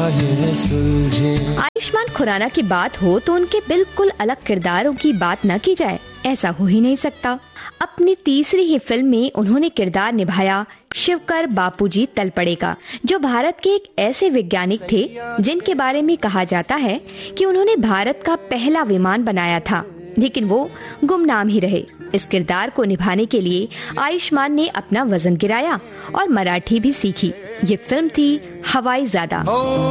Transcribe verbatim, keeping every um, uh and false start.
ये सुलझे। आयुष्मान खुराना की बात हो तो उनके बिल्कुल अलग किरदारों की बात न की जाए, ऐसा हो ही नहीं सकता। अपनी तीसरी ही फिल्म में उन्होंने किरदार निभाया शिवकर बापूजी तलपड़े का, जो भारत के एक ऐसे वैज्ञानिक थे जिनके बारे में कहा जाता है कि उन्होंने भारत का पहला विमान बनाया था, लेकिन वो गुमनाम ही रहे। इस किरदार को निभाने के लिए आयुष्मान ने अपना वजन गिराया और मराठी भी सीखी। ये फिल्म थी हवाई ज़ादा।